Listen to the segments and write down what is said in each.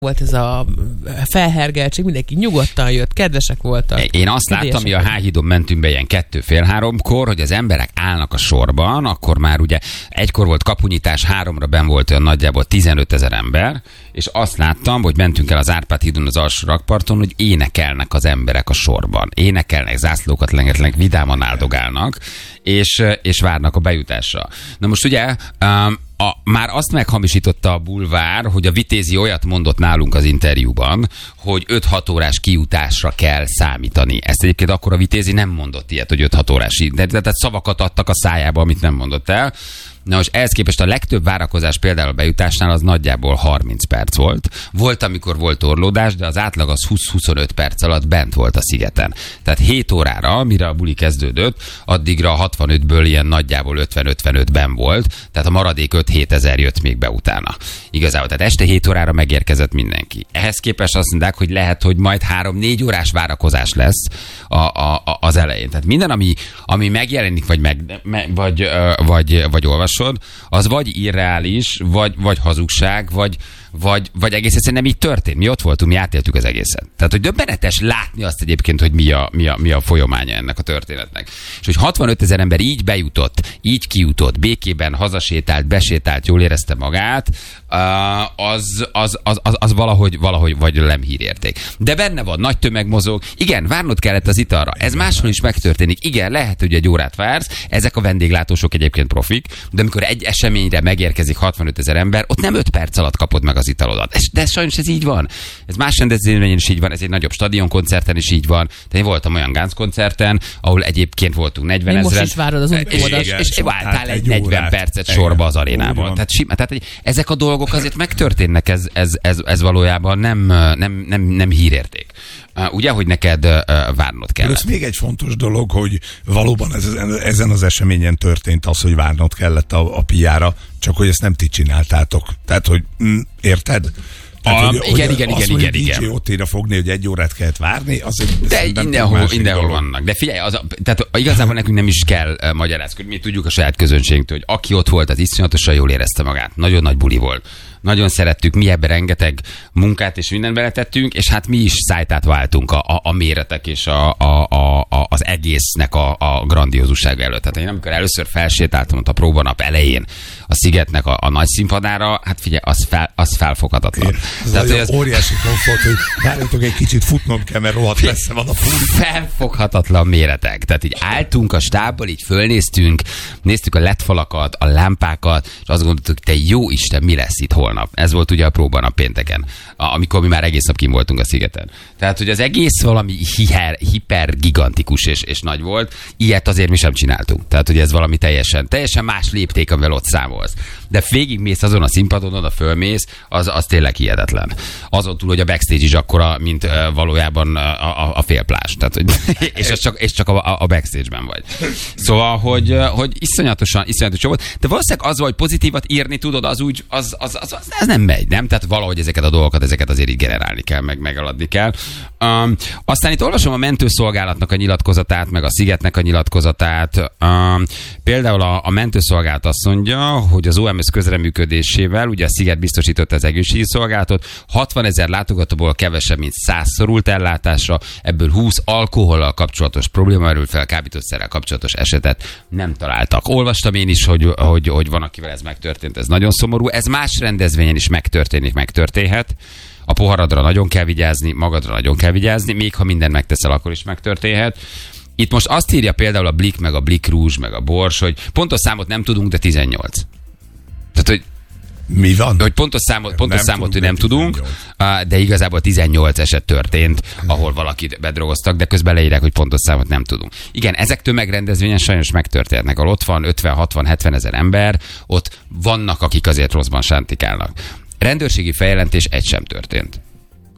volt ez a felhergeltség, mindenki nyugodtan jött, kedvesek voltak. Én azt láttam, hogy a H-hídon mentünk be ilyen 2-2:30-kor, hogy az emberek állnak a sorban, akkor már ugye egykor volt kapunyítás, 3-ra benn volt olyan nagyjából 15 000 ember, és azt láttam, hogy mentünk el az Árpád hídon az alsó rakparton, hogy énekelnek az emberek a sorban. Énekelnek, zászlókat lengetlenek, vidáman áldogálnak, és várnak a bejutásra. Na most ugye... már azt meghamisította a bulvár, hogy a Vitézi olyat mondott nálunk az interjúban, hogy 5-6 órás kijutásra kell számítani. Ezt egyébként akkor a Vitézi nem mondott ilyet, hogy 5-6 órás. Tehát szavakat adtak a szájába, amit nem mondott el. Na most ehhez képest a legtöbb várakozás például a bejutásnál az nagyjából 30 perc volt. Volt, amikor volt torlódás, de az átlag az 20-25 perc alatt bent volt a szigeten. Tehát 7 órára, mire a buli kezdődött, addigra 65-ből ilyen nagyjából 50-55 benn volt, tehát a maradék 5-7 ezer jött még be utána. Igazából, tehát este 7 órára megérkezett mindenki. Ehhez képest azt mondták, hogy lehet, hogy majd 3-4 órás várakozás lesz az elején. Tehát minden, ami megjelenik, vagy olvasod, az vagy irreális, vagy hazugság, vagy egész egyszerűen nem így történt. Mi ott voltunk, mi átéltük az egészet. Tehát, hogy döbbenetes látni azt egyébként, hogy mi a folyamánya ennek a történetnek. És hogy 65 000 ember így bejutott, így kijutott, békében hazasétált, besétált, jól érezte magát, az valahogy vagy nem hírérték. De benne van, nagy tömeg mozog. Igen, várnod kellett az italra. Ez máshol is megtörténik. Igen, lehet, hogy egy órát vársz. Ezek a vendéglátósok egyébként profik, de amikor egy eseményre megérkezik 65 000 ember, ott nem 5 perc alatt kapod meg az italodat. De sajnos ez így van. Ez más rendezvényen is így van, ez egy nagyobb stadionkoncerten is így van. De én voltam olyan Guns koncerten, ahol egyébként voltunk 40 000. Most is várod az és vártál egy 40 percet sorba az arénában. Tehát ezek a dolgok azért megtörténnek, ez valójában nem hírérték. Ugye, hogy neked várnod kell. Ez még egy fontos dolog, hogy valóban ezen az eseményen történt az, hogy várnod kellett a PR-ra, csak hogy ezt nem ti csináltátok. Tehát, hogy érted? Tehát, igen. DJ ott fogni, hogy 1 órát kellett várni, de mindenhol vannak. De figyelj, tehát igazából nekünk nem is kell magyarázkodni. Mi tudjuk a saját közönségünktől, hogy aki ott volt, az iszonyatosan jól érezte magát. Nagyon nagy buli volt. Nagyon szerettük, mi ebben rengeteg munkát és mindent beletettünk, és hát mi is szájtát váltunk a méretek és az egésznek a grandiózussága előtt. Tehát én amikor először felsétáltam ott a próbanap elején a Szigetnek a nagy színpadára, hát figyelj, az felfoghatatlan. Ez óriási komfort, hogy várjatok egy kicsit, futnom kell, mert rohadt messze van a pult. Felfoghatatlan méretek. Tehát így álltunk a stábbal, így fölnéztünk, néztük a LED-falakat, a lámpákat, és azt gondoltuk, te jó Isten, mi lesz itt holnap. Ez volt ugye a próbanap pénteken, amikor mi már egész nap kint voltunk a Szigeten. Tehát, hogy az egész valami hipergigantikus és nagy volt, ilyet azért mi sem csináltunk. Tehát, hogy ez valami teljesen más lépték, amivel ott számolsz. De végigmész azon a színpadon, oda fölmész, az tényleg hihetetlen. Azon túl, hogy a backstage is akkora, mint valójában a félplás. Tehát, hogy, és csak a backstage-ben vagy. Szóval, hogy iszonyatosan volt. De valószínűleg az, hogy pozitívat írni tudod, az úgy, ez nem megy, nem? Tehát valahogy ezeket a dolgokat, ezeket azért így generálni kell, megaladni kell. Aztán itt olvasom a mentőszolgálatnak a nyilatkozatát, meg a Szigetnek a nyilatkozatát. Például a mentőszolgálat azt mondja, hogy az OMS közreműködésével, ugye a Sziget biztosította az egészségügyi szolgálatot, 60 000 látogatóból kevesebb, mint 100 szorult ellátásra, ebből 20 alkohollal kapcsolatos probléma merült fel, kábítószerrel kapcsolatos esetet nem találtak. Olvastam én is, hogy van, akivel ez megtörtént, ez nagyon szomorú. Ez más rendezvényen is megtörténhet. A poharadra nagyon kell vigyázni, magadra nagyon kell vigyázni, még ha mindent megteszel, akkor is megtörténhet. Itt most azt írja például a Blik, meg a Blik Rouge, meg a Bors, hogy pontos számot nem tudunk, de 18. Tehát, hogy mi van? Hogy pontos számot nem tudunk, de igazából 18 eset történt, ahol valakit bedrogoztak, de közben leírják, hogy pontos számot nem tudunk. Igen, ezek tömegrendezvényen sajnos megtörténnek. Ahol ott van 50, 60, 70 000 ember, ott vannak, akik azért rosszban sántikálnak. Rendőrségi feljelentés egy sem történt.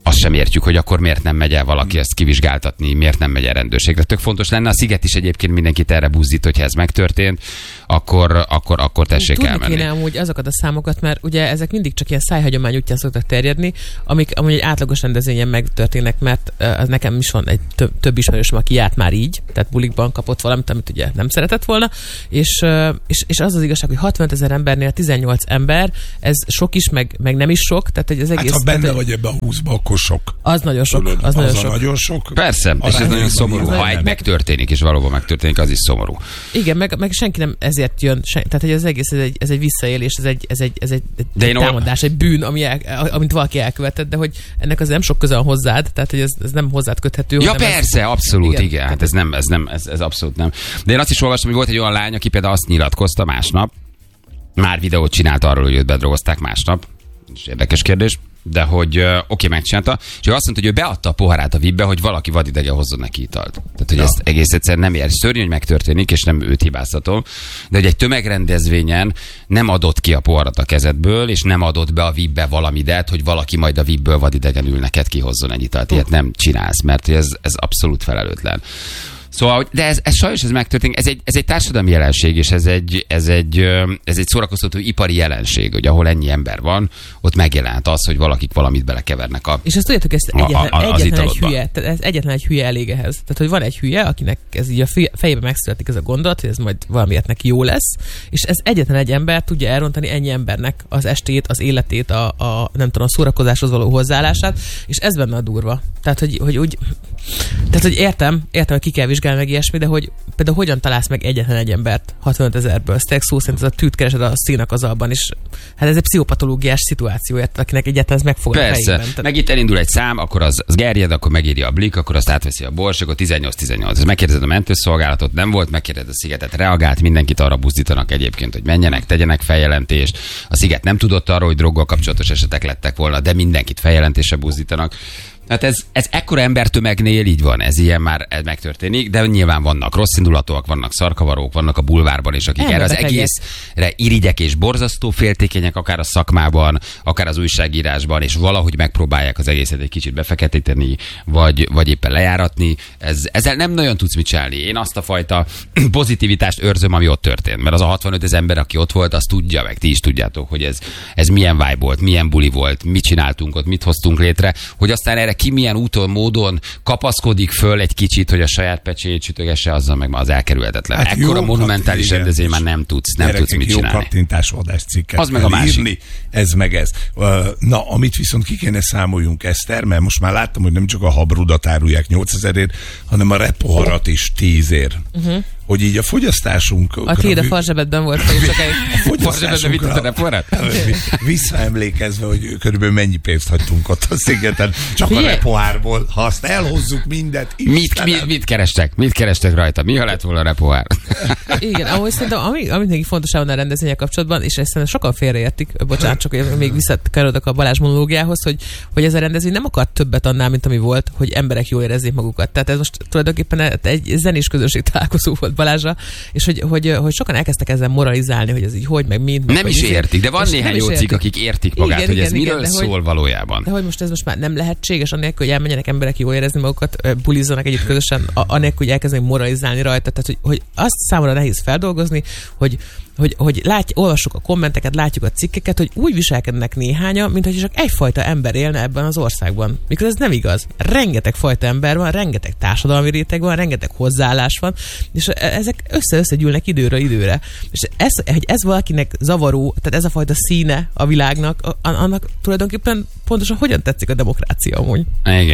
azt sem értjük, hogy akkor miért nem megy el valaki ezt kivizsgáltatni, miért nem megy el rendőrségre. Tök fontos lenne. A Sziget is egyébként mindenkit erre buzdít, hogyha ez megtörtént, akkor tessék elmenni. Tudni kéne amúgy azokat a számokat, mert ugye ezek mindig csak ilyen szájhagyomány útján szoktak terjedni, amik amúgy egy átlagos rendezvényen megtörténnek, mert az nekem is van egy több ismerősöm, aki járt már így, tehát bulikban kapott valamit, amit ugye nem szeretett volna, és az az igazság, hogy 65 000 embernél 18 ember, ez sok is, meg nem is sok, tehát az egész... Hát ha benne vagy ebbe a 20-ba, akkor sok. Az nagyon sok. Tudod, az nagyon sok. Persze, és ez nagyon szomorú. Ha egy megtörténik, és valóban megtörténik, az is szomorú. Igen, meg senki nem ezért jön. Tehát, hogy az egész ez egy visszaélés, ez egy támadás, egy bűn, amit valaki elkövetett, de hogy ennek az nem sok köze van hozzád, tehát hogy ez nem hozzád köthető. Ja, persze, ez, abszolút, igen. Hát ez abszolút nem. De én azt is olvastam, hogy volt egy olyan lány, aki például azt nyilatkozta másnap, már videót csinált arról, hogy őt bedrogozták másnap. És érdekes kérdés. De hogy oké, megcsinálta, és ő azt mondta, hogy ő beadta a poharát a VIP-be, hogy valaki vadidege hozzon neki italt. Tehát, hogy ezt egész egyszer nem ér. Szörnyű, hogy megtörténik, és nem őt hibáztatom, de hogy egy tömegrendezvényen nem adott ki a poharat a kezedből, és nem adott be a VIP-be valamidet, hogy valaki majd a VIP-ből vadidegen ül neked kihozzon egy italt. Ilyet nem csinálsz, mert ez abszolút felelőtlen. Szóval, de ez sajnos megtörténik, ez egy társadalmi jelenség, és ez egy szórakoztató ipari jelenség, hogy ahol ennyi ember van, ott megjelent az, hogy valakik valamit belekevernek és ezt tudjátok, ez egyetlen egy hülye elég ehhez. Tehát, hogy van egy hülye, akinek ez így a fejében megszületik ez a gondolat, hogy ez majd valamiért neki jó lesz, és ez egyetlen egy ember tudja elrontani ennyi embernek az estét, az életét, a nem tudom, a szórakozáshoz való hozzáállását, és ez benne a durva. Tehát, hogy értem, hogy ki kell vizsgálni meg ilyesmi, de hogy például hogyan találsz meg egyetlen egy embert 65 000-ből? Ez szó szerint ez a tűt keresed a színak az alban, és hát ez egy pszichopatológiás szituáció, akinek egyetlen ez megfog a fejében. Persze, meg itt elindul egy szám, akkor az gerjed, akkor megírja a Blik, akkor azt átveszi a Bors, akkor 18-18. Megkérdezed a mentőszolgálatot, nem volt, megkérdezed a Szigetet, reagált, mindenkit arra buzdítanak egyébként, hogy menjenek, tegyenek feljelentést. A Sziget nem tudott arról, hogy droggal kapcsolatos esetek lettek volna, de mindenkit feljelentésre buzdítanak. Hát ez ekkora embertömegnél így van, ez ilyen már megtörténik, de nyilván vannak rosszindulatúak, vannak szarkavarók, vannak a bulvárban, és akik erre az egészre irigyek és borzasztó féltékenyek, akár a szakmában, akár az újságírásban, és valahogy megpróbálják az egészet egy kicsit befeketíteni, vagy éppen lejáratni. Ezzel nem nagyon tudsz mit csinálni. Én azt a fajta pozitivitást őrzöm, ami ott történt, mert az a 65 000 ember, aki ott volt, az tudja, meg ti is tudjátok, hogy ez milyen vibe volt, milyen buli volt, mit csináltunk ott, mit hoztunk létre, hogy aztán erre ki milyen úton, módon kapaszkodik föl egy kicsit, hogy a saját pecsét sütögesse, azzal meg az elkerülhetetlen. Hát ekkora monumentális rendezvény már nem tudsz mit csinálni. Jó kattintásvadász cikket az meg a másik. Írni, ez meg ez. Na, amit viszont ki kéne számoljunk, Eszter, mert most már láttam, hogy nem csak a habrudat árulják 8000-ért, hanem a repoharat is 10-ért. Hogy így a fogyasztásunk... A tiéd a farzsebedben volt, hogy csak egy farzsebedben vitt a repoharat? Visszaemlékezve, hogy körülbelül mennyi pénzt hagytunk ott a Szigeten, csak a repohárból, ha azt elhozzuk mindet. Mit kerestek? Mit kerestek rajta? Mi lett volna a repohár? Igen, ahogy szerintem, amit még fontos a rendezvények kapcsolatban, és ezt szerintem sokan félreértik, bocsánat, csak még visszakanyarodok a Balázs monológiához, hogy ez a rendezvény nem akar többet annál, mint ami volt, hogy emberek jól érezzék magukat. Tehát ez most tulajdonképpen egy zenés közösség találkozó volt Balázsra, és hogy sokan elkezdtek ezzel moralizálni, hogy ez így hogy, meg mind. Nem is értik, de van néhány jó cikk, akik értik magát, igen, hogy ez miről szól valójában. De hogy most ez most már nem lehetséges, anélkül, hogy elmenjenek emberek jól érezni magukat, bulizzanak együtt közösen, anélkül, hogy elkezdenek moralizálni rajta. Tehát, hogy azt számomra nehéz feldolgozni, hogy olvassuk a kommenteket, látjuk a cikkeket, hogy úgy viselkednek néhányan, mint hogy csak egyfajta ember élne ebben az országban. Mikor ez nem igaz. Rengeteg fajta ember van, rengeteg társadalmi réteg van, rengeteg hozzáállás van, és ezek összegyűlnek időről időre. És ez valakinek zavaró, tehát ez a fajta színe a világnak, annak tulajdonképpen pontosan hogyan tetszik a demokrácia amúgy.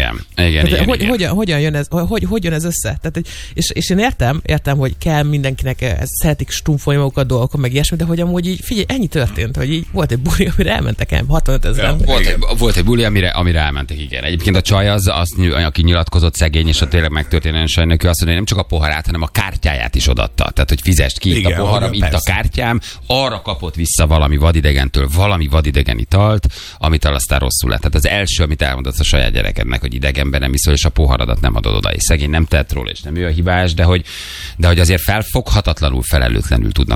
Igen. Hogyan jön ez, hogy jön ez össze? Tehát, és én értem, hogy kell mindenkinek, szeretik stumfolni magukat dolgok, meg ilyesmi, de hogy amúgy így, figyelj, ennyi történt, hogy így volt egy buli, amire elmentek 65 000. Volt egy buli, amire elmentek, igen. Egyébként a csaj aki nyilatkozott szegény, és a tényleg megtörténően sajnáljuk, ő azt mondja, hogy nem csak a poharát, hanem a kártyáját is odatta. Tehát, hogy fizest ki, itt a poharam, itt a kártyám, arra kapott vissza valami vadidegentől, valami vadidegen italt, amitől aztán rosszul lett. Tehát az első, amit elmondasz a saját gyerekednek, hogy idegenben nem iszol, és a poharadat nem adod oda, és szegény nem tett róla, és nem ő a hibás, de hogy azért felfoghatatlanul felelőtlenül tudnak az emberek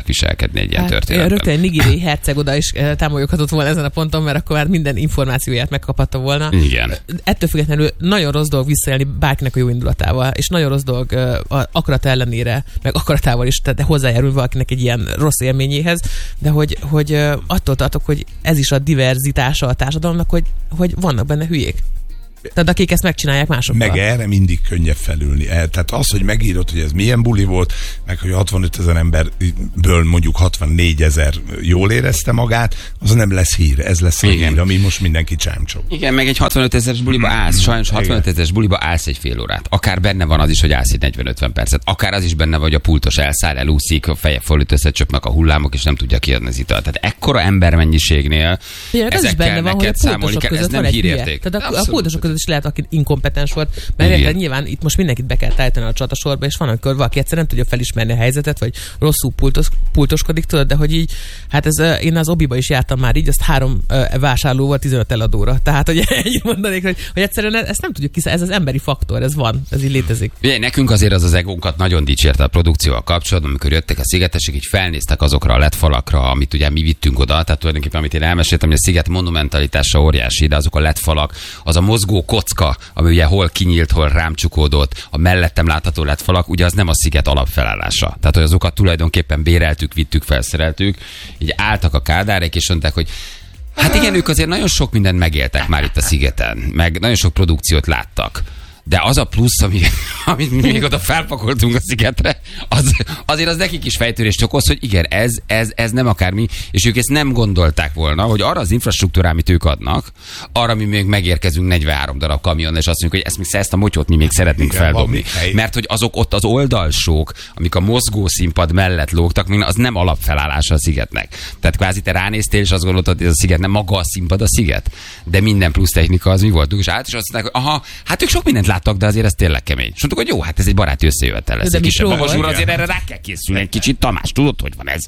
tudnak viselkedni egy ilyen történetben. Rögtön egy nigériai herceg oda is támogathatott volna ezen a ponton, mert akkor már minden információját megkaphatta volna. Igen. Ettől függetlenül nagyon rossz dolog visszaélni bárkinek a jó indulatával, és nagyon rossz dolog akarat ellenére, meg akaratával is, tehát hozzájárul valakinek egy ilyen rossz élményéhez, de hogy attól tartok, hogy ez is a diverzitása a társadalomnak, hogy vannak benne hülyék. Tehát akik ezt megcsinálják másokkal. Meg erre mindig könnyebb felülni. Tehát az, hogy megírod, hogy ez milyen buli volt, meg hogy 65 000 emberből mondjuk 64 000 jól érezte magát, az nem lesz hír. Ez lesz a hír, ami most mindenki csámcsog. Igen, meg egy 65 000-es buliba állsz. Sajnos 65 000-es buliba állsz egy fél órát. Akár benne van az is, hogy állsz egy 40-50 percet. Akár az is benne vagy, a pultos elszáll, elúszik, a feje fölött összecsöpnek a hullámok, és nem tudja kiadni az italt. Tehát ekkora embermennyiségnél ezekkel neked számolni kell. Ez nem hírérték. Tehát a pultosok között is lehet, aki inkompetens volt, mert nyilván itt most mindenkit be kell tájtani a csatasorba, és van, amikor valaki egyszer nem tudja felismerni a helyzetet, vagy rosszul pultoskodik, tudod, de hogy így, hát én az Obiba is jártam már így, azt 3 vásárló volt 15 eladóra. Tehát, hogy ennyit mondanék, hogy egyszerűen ezt nem tudjuk ez az emberi faktor, ez van, ez így létezik. Ugye, nekünk azért az egónkat nagyon dicsérte a produkcióval kapcsolatban, amikor jöttek a szigetesek, így felnéztek azokra a LED falakra, amit ugye mi vittünk oda, tehát tulajdonképpen amit én elmeséltem, hogy a sziget monumentalitása óriási, de azok a LED falak, az a mozgó kocka, ami ugye hol kinyílt, hol rámcsukódott, a mellettem látható LED falak, ugye az nem a sziget alapfelállása. Tehát, hogy azokat tulajdonképpen béreltük, vittük, felszereltük, így álltak a kádárek, és mondták, hogy hát igen, ők azért nagyon sok mindent megéltek már itt a szigeten, meg nagyon sok produkciót láttak. De az a plusz, amit mi még oda felpakoltunk a szigetre, azért az nekik is fejtörést okoz, hogy igen, ez nem akármi, és ők ezt nem gondolták volna, hogy arra az infrastruktúrá, amit ők adnak, arra mi még megérkezünk 43 darab kamion, és azt mondjuk, hogy ezt a motyót mi még szeretnénk feldobni. Mert hogy azok ott az oldalsók, amik a mozgó színpad mellett lógtak, az nem alapfelállása a szigetnek. Tehát kvázi te ránéztél, és azt gondoltad, hogy ez a sziget nem maga a színpad a sziget, de minden plusz technika az mi voltunk, és és azt mondták, hogy aha, hát ők sok mindent láttak, de azért ez tényleg kemény. És mondtuk, hogy jó, hát ez egy baráti összejövetel lesz. Egy kisebb babasúr, azért erre rá kell készülni egy kicsit. Tamás, tudod, hogy van ez?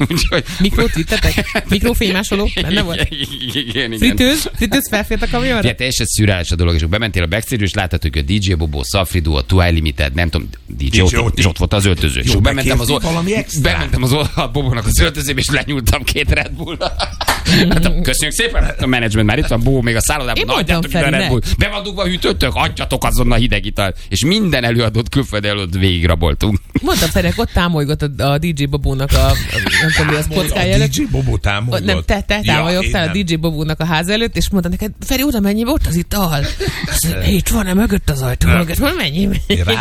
Mikrót vittetek? Mikrofénymásoló? Benne volt? Igen. Fritőz felfért a kamionra? Ja, teljesen szürreális a dolog, és bementél a backstage, és láttad, hogy a DJ Bobo, Safridu, a Tuai Limited, nem tudom, DJ és ott volt az öltöző. És bementem az Bobónak az öltözőbe, és lenyúltam 2 Red Bull-ra. Hát, köszönjük szépen, a menedzsment már itt van, Bobó még a szállodában, adjátok ide a Red Bull. Be van dugva a hűtőtök, adjatok azonnal hideg ital. És minden előadót, külföldi előadót végigraboltunk. Mondtam Ferek, ott támogat a DJ Bobónak a nem tudom, mi az kockája előtt. A DJ Bobó támogat? Nem, te támogattál a DJ Bobónak a ház előtt, és mondta neked, Feri, oda menjél, ott az ital. Itt van-e mögött az ajtó? Menjél.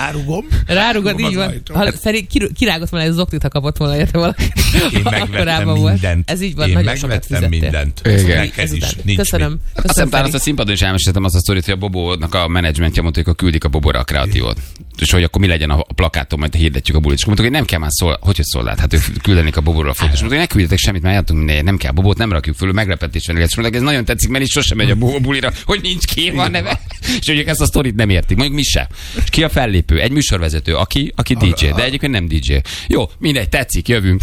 Rárugod, így van. Feri kirágott volna ez az oktit, ha kapott volna érte valaki. Én megvettem mindent. Ez így van, nagyon sokat fizettél. Mindent. Köszönöm. Aztán azt a színpadon is elmeséltem azt a sztorit, hogy a Bobónak a menedzsmentje mondta, hogy küldik a Bobóra a kreatívot. És hogy akkor mi legyen a plakáton, majd hirdetjük a bulit. És mondtuk, hogy nem kell már hogy szolgált, hát ők küldenék a Bobóra a fotót. És mondtuk, hogy ne küldjetek semmit, mert jártunk mindenért, nem kell Bobót, nem rakjuk föl, meglepetés van. És mondták, ez nagyon tetszik, mert is sosem megy a Bobó bulira, hogy nincs kéva a neve. És hogy ezt a sztorit nem értik, mondjuk mi se. És ki a fellépő? Egy műsorvezető, aki DJ, de egyébként nem DJ. Jó, mindegy, tetszik, jövünk.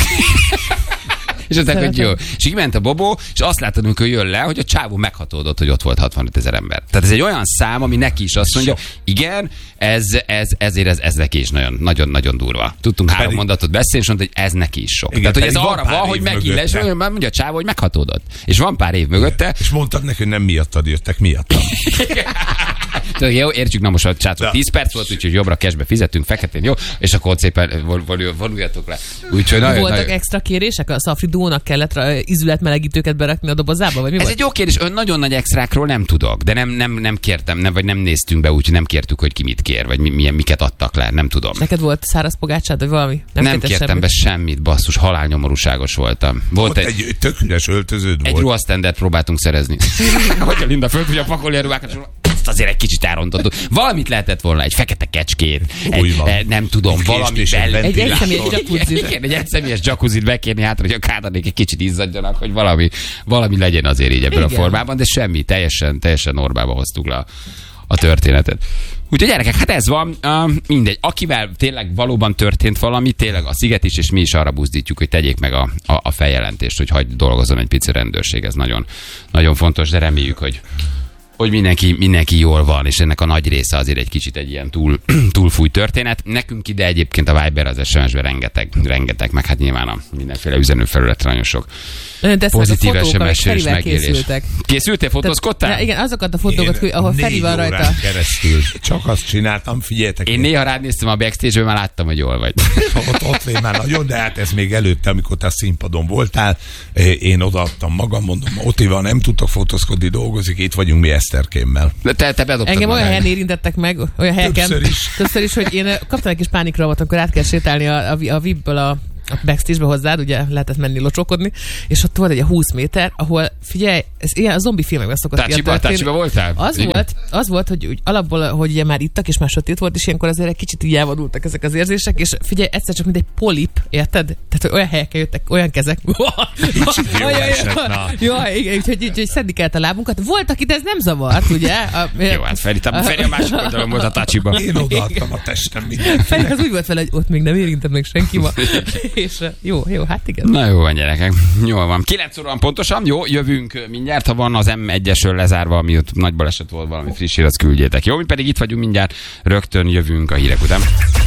És aztán, hogy jó. És így ment a Bobó, és azt láttad, amikor jön le, hogy a csávó meghatódott, hogy ott volt 65 000 ember. Tehát ez egy olyan szám, ami neki is azt mondja, igen, ez neki is nagyon durva. Tudtunk 3 mondatot beszélni, és mondta, hogy ez neki is sok. Igen, tehát, hogy ez arra van, hogy megille, és mondja a csávó, hogy meghatódott. És van pár év mögötte. És mondtad neki, hogy nem miattad jöttek, miattam. Tehát, jó, értjük, na most a csátor 10 perc volt, úgyhogy jobbra cashbe fizetünk, feketén, jó, és akkor ott szépen vonuljatok le. Úgyhogy voltak extra kérések? A Safridónak kellett ízületmelegítőket berakni a dobozába, vagy mi volt? Ez egy jó kérdés, nagyon nagy extrákról nem tudok, de nem kértem, vagy nem néztünk be, úgyhogy nem kértük, hogy ki mit kér, vagy miket adtak le, nem tudom. Neked volt száraz pogácsád, vagy valami? Nem kértem be semmit, basszus, halálnyomorúságos voltam. Volt egy tök üres öltöződ volt. Egy ruhasztendert próbáltunk szerezni. Hogy a Linda föl tudja pakolni a ruhákat, azért egy kicsit elrontottuk. Valamit lehetett volna, egy fekete kecskét, nem tudom, valami egy egyszemélyes jacuzzit. Igen, egy egyszemélyes jacuzzit bekérni hátra, hogy a kádanék egy kicsit izzadjanak, hogy valami legyen azért így ebben a formában, de semmi, teljesen normába hoztuk le a történetet. Úgyhogy gyerekek, hát ez van, mindegy. Akivel tényleg valóban történt valami, tényleg a Sziget is, és mi is arra buzdítjuk, hogy tegyék meg a feljelentést, hogy hagyj dolgozzon egy pici rendőrség, ez nagyon, nagyon fontos, de reméljük, hogy hogy mindenki jól van, és ennek a nagy része azért egy kicsit egy ilyen túlfúj történet. Nekünk ide egyébként a Viber, az SMS-ben rengeteg, meg hát nyilván a mindenféle üzenőfelületre nagyon sok pozitív SMS-és megélés. Készültél, fotózkodtál? Ja, igen, azokat a fotókat, ahol Feri van rajta. Keresztül. Csak azt csináltam, figyeljetek. Én néha rád néztem a backstage-ből, már láttam, hogy jól vagy. Ott én már nagyon, de hát ez még előtte, amikor te a színpadon voltál, én odaadtam magam, mondom, Otival nem tudtak fotózkodni, dolgozik, itt vagyunk mi Eszterkémmel. Te bedobtad. Engem olyan helyen érintettek meg, olyan helyeken. Többször is, hogy én kaptam egy kis pánikra volt, amikor át kell sétálni a VIP-ből a backstage-be hozzád, ugye lehetett menni locsokodni, és ott volt egy 20 méter, ahol, figyelj, ez ilyen a zombi filmekben szokott Tácsiba voltál? Az volt, hogy úgy, alapból, hogy ugye már ittak, és már sötét volt, és ilyenkor azért egy kicsit így elvadultak ezek az érzések, és figyelj, egyszer csak mint egy polip, érted? Tehát, hogy olyan helyekkel jöttek, olyan kezek. Úgyhogy szedni kellett a lábunkat. Volt, akit ez nem zavart, ugye? Jó, hát Feri a másik oldalon volt a tácsiba. Én odaadtam a testem mindent. Feri az úgy volt vele, hogy ott még nem érintett meg senki ma. És jó, hát igen. Na jó van, gyerekek. Jól van. 9 óra van pontosan, jó, jövünk mindjárt, ha van az M1-esről lezárva, ami ott nagy baleset volt, valami friss hír, azt küldjétek. Jó, mi pedig itt vagyunk mindjárt, rögtön jövünk a hírek után.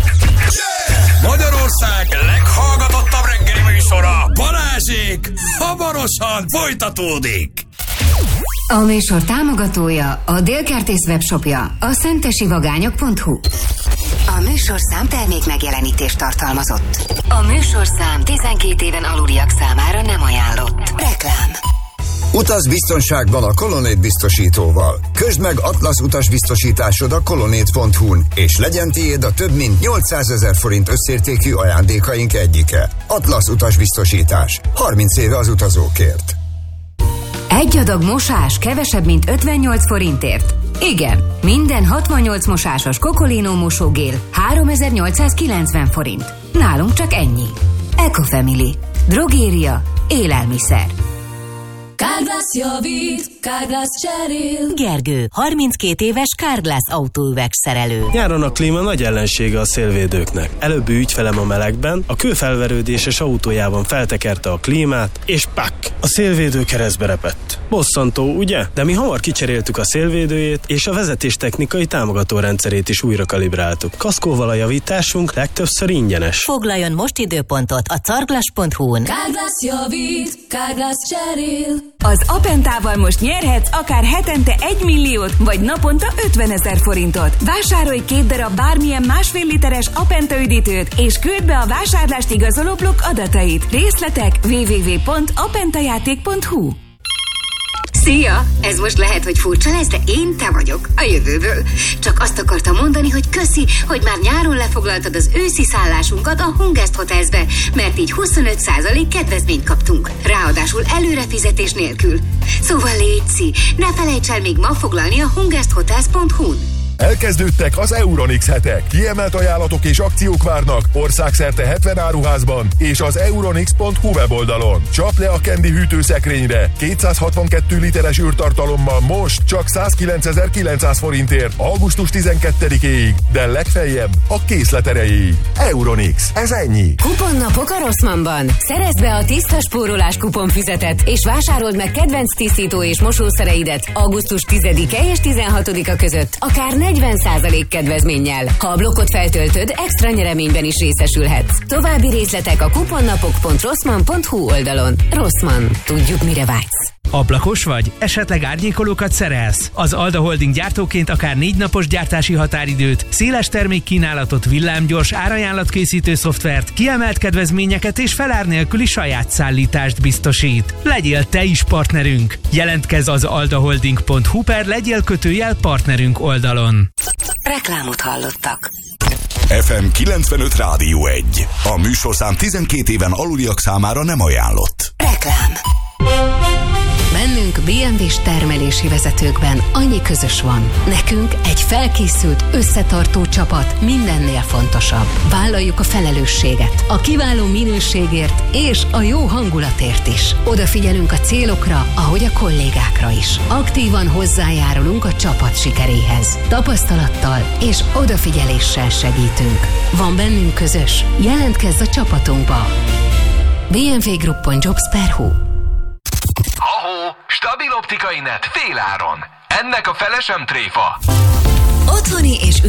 Magyarország leghallgatottabb reggeli műsora, Balázsék, hamarosan folytatódik. A műsor támogatója a Délkertész webshopja, a szentesivagányok.hu. A műsorszám termék megjelenítést tartalmazott. A műsorszám 12 éven aluliak számára nem ajánlott. Reklám. Utaz biztonságban a Colonnade biztosítóval. Közd meg Atlasz utasbiztosításod a colonnade.hu-n, és legyen tiéd a több mint 800 000 forint összértékű ajándékaink egyike. Atlasz utasbiztosítás. 30 éve az utazókért. Egy adag mosás kevesebb, mint 58 forintért? Igen, minden 68 mosásos Cocolino mosógél 3890 forint. Nálunk csak ennyi. Ecofamily. Drogéria. Élelmiszer. Carglass javít, Carglass cserél. Gergő, 32 éves Carglass autóüvegszerelő. Nyáron a klíma nagy ellensége a szélvédőknek. Előbbi ügyfelem a melegben, a kőfelverődéses autójában feltekerte a klímát, és pak! A szélvédő keresztbe repett. Bosszantó, ugye? De mi hamar kicseréltük a szélvédőjét, és a vezetéstechnikai támogató rendszerét is újra kalibráltuk. Kaszkóval a javításunk legtöbbször ingyenes. Foglaljon most időpontot a carglass.hu-n. Carglass javít, Carglass cserél. Az Apentával most nyerhetsz akár hetente 1 milliót, vagy naponta 50 000 forintot. Vásárolj 2 darab bármilyen 1,5 literes Apenta üdítőt, és küld be a vásárlást igazoló blokk adatait. Részletek www.apentajáték.hu. Szia! Ez most lehet, hogy furcsa lesz, de én te vagyok, a jövőből. Csak azt akartam mondani, hogy köszi, hogy már nyáron lefoglaltad az őszi szállásunkat a Hungest Hotelsbe, mert így 25% kedvezményt kaptunk. Ráadásul előrefizetés nélkül. Szóval létszi, ne felejts el még ma foglalni a hungesthotels.hu-n. Elkezdődtek az Euronix hetek. Kiemelt ajánlatok és akciók várnak országszerte 70 áruházban és az euronix.hu weboldalon. Csap le a Candy hűtőszekrényre 262 literes űrtartalommal most csak 109.900 forintért augusztus 12-éig, de legfeljebb a készlet erejéig. Euronix, ez ennyi. Kuponnapok a Rossmannban. Szerezd be a tiszta spórolás kuponfüzetet, és vásárold meg kedvenc tisztító és mosószereidet augusztus 10-e és 16-a között, akár 40% kedvezménnyel. Ha a blokkot feltöltöd, extra nyereményben is részesülhetsz. További részletek a kuponnapok.rossmann.hu oldalon. Rossmann. Tudjuk, mire vágysz. Ablakos vagy? Esetleg árnyékolókat szerelsz? Az Alda Holding gyártóként akár 4 napos gyártási határidőt, széles termékkínálatot, villámgyors árajánlatkészítő szoftvert, kiemelt kedvezményeket és felár nélküli saját szállítást biztosít. Legyél te is partnerünk! Jelentkezz az aldaholding.hu/legyél partnerünk oldalon. Reklámot hallottak. FM 95 Rádió 1. A műsorszám 12 éven aluliak számára nem ajánlott. Reklám. Bennünk BMW-s termelési vezetőkben annyi közös van. Nekünk egy felkészült, összetartó csapat mindennél fontosabb. Vállaljuk a felelősséget, a kiváló minőségért és a jó hangulatért is. Odafigyelünk a célokra, ahogy a kollégákra is. Aktívan hozzájárulunk a csapat sikeréhez. Tapasztalattal és odafigyeléssel segítünk. Van bennünk közös? Jelentkezz a csapatunkba. BMW Groupon Jobs.hu. Stabil optikai net féláron. Ennek a fele sem tréfa. Otthoni és